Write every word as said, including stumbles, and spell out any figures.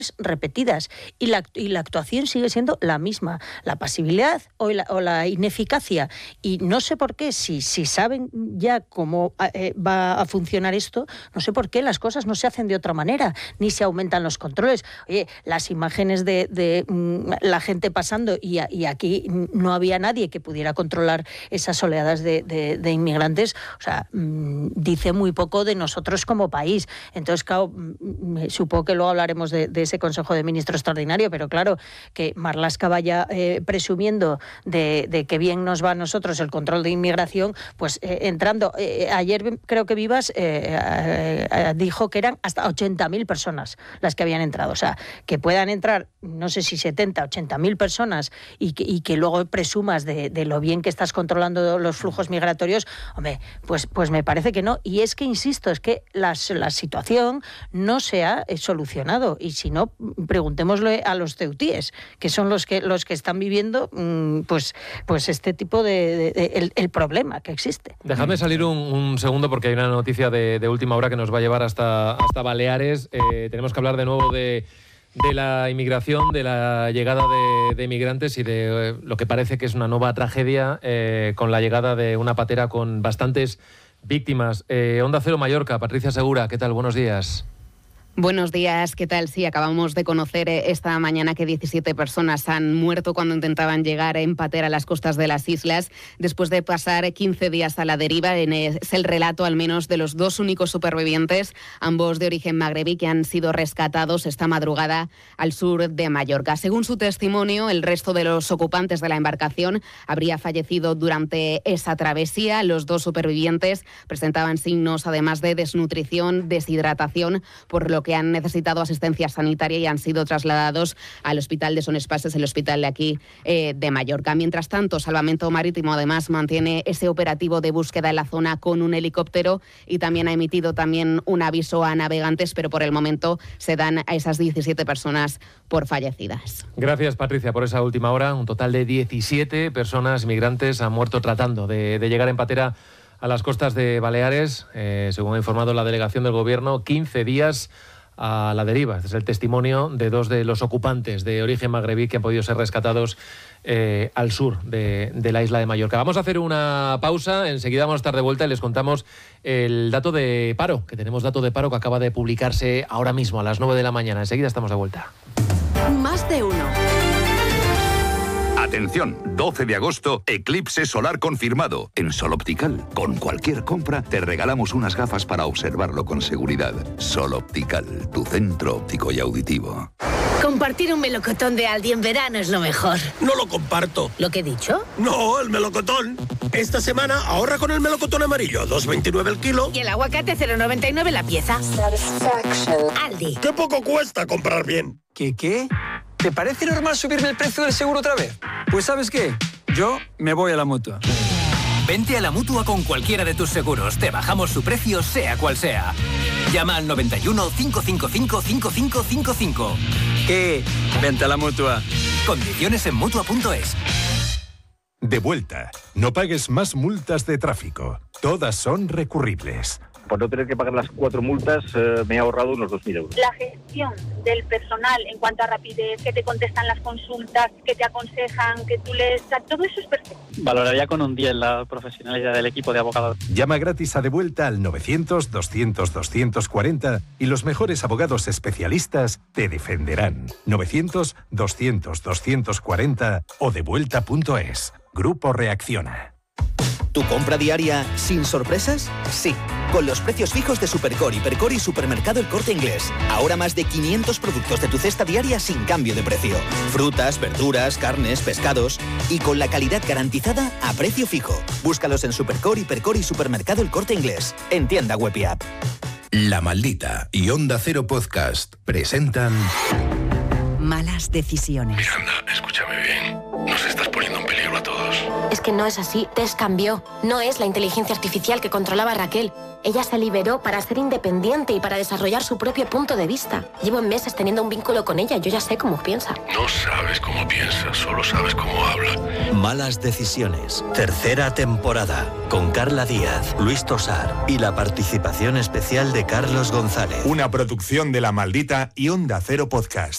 repetidas y la, y la actuación sigue siendo la misma, la pasividad o la, o la ineficacia, y no sé por qué, si, si saben ya cómo eh, va a funcionar esto, no sé por qué las cosas no se hacen de otra manera, ni se aumentan los controles. Oye, las imágenes de, de mm, la gente pasando, y, y aquí no había nadie que pudiera controlar esas oleadas de, de, de inmigrantes, o sea, mmm, dice muy poco de nosotros como país. Entonces, claro, mmm, supongo que luego hablaremos de, de ese Consejo de Ministros extraordinario, pero claro, que Marlaska vaya eh, presumiendo de, de que bien nos va a nosotros el control de inmigración, pues eh, entrando, eh, ayer creo que Vivas eh, eh, eh, dijo que eran hasta ochenta mil personas las que habían entrado, o sea, que puedan entrar, no sé si setenta, ochenta mil personas y que, y que luego presumas de, de lo bien que estás controlando los flujos migratorios, hombre, pues, pues me parece que no, y es que, insisto, es que la, la situación no se ha eh, solucionado, y si no, preguntémosle a los ceutíes, que son los que los que están viviendo pues pues este tipo de, de, de el, el problema que existe. Dejadme salir un, un segundo, porque hay una noticia de, de última hora que nos va a llevar hasta, hasta Baleares. Eh, tenemos que hablar de nuevo de, de la inmigración, de la llegada de, de inmigrantes y de eh, lo que parece que es una nueva tragedia eh, con la llegada de una patera con bastantes víctimas. Eh, Onda Cero Mallorca, Patricia Segura, ¿qué tal? Buenos días. Buenos días, ¿qué tal? Sí, acabamos de conocer esta mañana que diecisiete personas han muerto cuando intentaban llegar en patera a las costas de las islas, después de pasar quince días a la deriva. Es el relato, al menos, de los dos únicos supervivientes, ambos de origen magrebí, que han sido rescatados esta madrugada al sur de Mallorca. Según su testimonio, el resto de los ocupantes de la embarcación habría fallecido durante esa travesía. Los dos supervivientes presentaban signos, además, de desnutrición, deshidratación, por lo que han necesitado asistencia sanitaria y han sido trasladados al hospital de Son Espases, el hospital de aquí eh, de Mallorca. Mientras tanto, Salvamento Marítimo además mantiene ese operativo de búsqueda en la zona con un helicóptero y también ha emitido también un aviso a navegantes, pero por el momento se dan a esas diecisiete personas por fallecidas. Gracias, Patricia, por esa última hora. Un total de diecisiete personas migrantes han muerto tratando de, de llegar en patera a las costas de Baleares, eh, según ha informado la delegación del Gobierno, quince días a la deriva. Este es el testimonio de dos de los ocupantes de origen magrebí que han podido ser rescatados eh, al sur de, de la isla de Mallorca. Vamos a hacer una pausa, enseguida vamos a estar de vuelta y les contamos el dato de paro, que tenemos dato de paro que acaba de publicarse ahora mismo a las nueve de la mañana. Enseguida estamos de vuelta. Más de uno. Atención, doce de agosto, eclipse solar confirmado. En Sol Optical, con cualquier compra, te regalamos unas gafas para observarlo con seguridad. Sol Optical, tu centro óptico y auditivo. Compartir un melocotón de Aldi en verano es lo mejor. No lo comparto. ¿Lo que he dicho? No, el melocotón. Esta semana ahorra con el melocotón amarillo, dos veintinueve el kilo. Y el aguacate cero noventa y nueve la pieza. Aldi. ¡Qué poco cuesta comprar bien! ¿Qué qué? ¿Te parece normal subirme el precio del seguro otra vez? Pues ¿sabes qué? Yo me voy a la Mutua. Vente a la Mutua con cualquiera de tus seguros. Te bajamos su precio, sea cual sea. Llama al noventa y uno, cinco cinco cinco, cinco cinco cinco cinco. ¿Qué? Vente a la Mutua. Condiciones en Mutua punto es. De vuelta. No pagues más multas de tráfico. Todas son recurribles. Por no tener que pagar las cuatro multas, eh, me he ahorrado unos dos mil euros. La gestión del personal en cuanto a rapidez, que te contestan las consultas, que te aconsejan, que tú les... Todo eso es perfecto. Valoraría con un diez la profesionalidad del equipo de abogados. Llama gratis a De Vuelta al novecientos, doscientos, doscientos cuarenta y los mejores abogados especialistas te defenderán. novecientos, doscientos, doscientos cuarenta o devuelta punto es. Grupo Reacciona. ¿Tu compra diaria sin sorpresas? Sí, con los precios fijos de Supercore, Hipercore y Supermercado El Corte Inglés. Ahora más de quinientos productos de tu cesta diaria sin cambio de precio. Frutas, verduras, carnes, pescados y con la calidad garantizada a precio fijo. Búscalos en Supercore, Hipercore y Supermercado El Corte Inglés. En tienda web y app. La Maldita y Onda Cero Podcast presentan... Malas decisiones. Miranda, escúchame bien. Nos estás poniendo en peligro a todos. Es que no es así. Tess cambió. No es la inteligencia artificial que controlaba a Raquel. Ella se liberó para ser independiente y para desarrollar su propio punto de vista. Llevo meses teniendo un vínculo con ella. Yo ya sé cómo piensa. No sabes cómo piensa, solo sabes cómo habla. Malas decisiones. Tercera temporada. Con Carla Díaz, Luis Tosar y la participación especial de Carlos González. Una producción de La Maldita y Onda Cero Podcast.